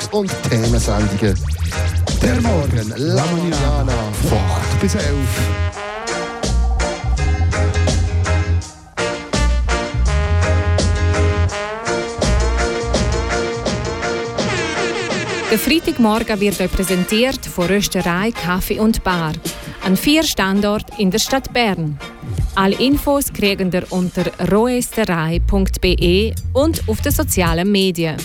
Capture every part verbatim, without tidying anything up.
Hits und Themensendungen. Der Morgen, La Mañana, von acht bis elf. Der Freitagmorgen wird euch präsentiert von Rösterei, Kaffee und Bar. An vier Standorten in der Stadt Bern. Alle Infos kriegen ihr unter roesterei punkt b e und auf den sozialen Medien.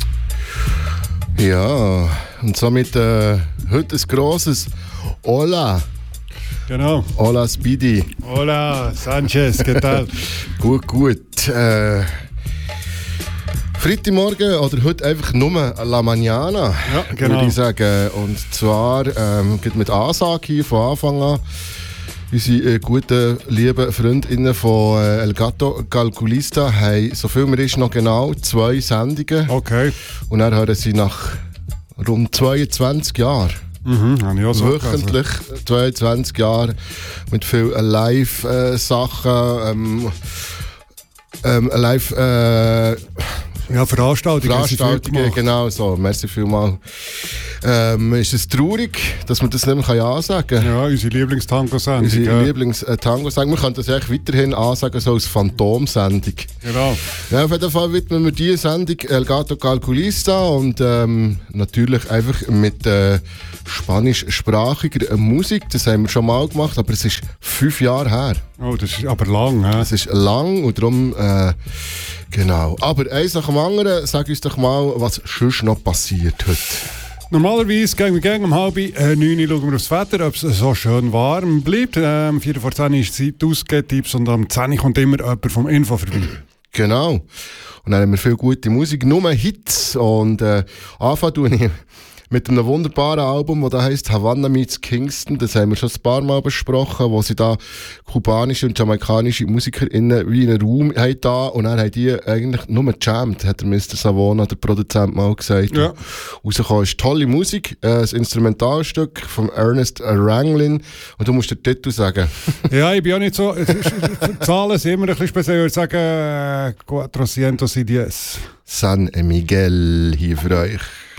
Ja, und somit äh, heute ein grosses Hola. Genau. Hola Speedy. Hola Sanchez, ¿qué tal? Gut, gut. Äh, Freitagmorgen oder heute einfach nur La Mañana, ja, genau. würde ich sagen. Und zwar ähm, mit Ansage hier von Anfang an. Unsere äh, guten, lieben Freundinnen von äh, El Gato Calculista haben, so viel mir ist, noch genau zwei Sendungen. Okay. Und dann hören sie nach rund zweiundzwanzig Jahren. Mhm, habe ich auch so wöchentlich, also. zweiundzwanzig Jahre mit vielen Live-Sachen. Ähm, ähm, live äh, Ja, Veranstaltungen. Veranstaltungen, genau so. Merci vielmals. Ähm, ist es traurig, dass man das nicht mehr ansagen kann? Ja, unsere Lieblingstango-Sendung. Unsere ja. Lieblings-Tango-Sendung. Man kann das eigentlich weiterhin ansagen, so als Phantom-Sendung. Genau. Ja, auf jeden Fall widmen wir diese Sendung El Gato Calculista und ähm, natürlich einfach mit äh, spanischsprachiger Musik. Das haben wir schon mal gemacht, aber es ist fünf Jahre her. Oh, das ist aber lang, hä? Es ist lang und darum, äh, genau. Aber eins nach dem anderen, sag uns doch mal, was sonst noch passiert heute. Normalerweise gehen wir gegen um halb äh, neun Uhr schauen wir aufs Wetter, ob es so schön warm bleibt. Ähm, um vier vor zehn ist die Zeit ausgetippt und am zehn Uhr kommt immer jemand vom Info vorbei. Genau. Und dann haben wir viel gute Musik, nur Hits. Und äh, anfangen tue ich mit einem wunderbaren Album, das heisst Havana Meets Kingston. Das haben wir schon ein paar Mal besprochen, wo sie da kubanische und jamaikanische MusikerInnen wie in einen Raum haben da. Und dann haben die eigentlich nur gejammt, hat der Mister Savona, der Produzent, mal gesagt. Ja. Rausgekommen ist tolle Musik, äh, ein Instrumentalstück von Ernest Ranglin. Und du musst den Titel sagen. Ja, ich bin auch nicht so... Zahlen sind immer ein bisschen speziell. Ich würde sagen, äh, cuatrocientos y diez. San Miguel hier für euch.